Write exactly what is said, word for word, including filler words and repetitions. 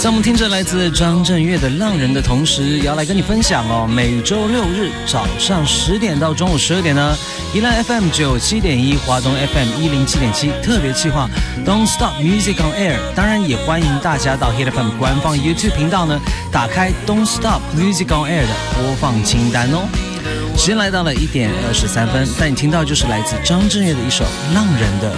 在我们听着来自张震岳的《浪人》的同时，也要来跟你分享哦。每周六日早上十点到中午十二点呢，宜兰 F M 九七点一，华东 F M 一零七点七特别企划 Don't Stop Music on Air。当然也欢迎大家到 Hit F M 官方 YouTube 频道呢，打开 Don't Stop Music on Air 的播放清单哦。时间来到了一点二十三分，带你听到就是来自张震岳的一首《浪人》的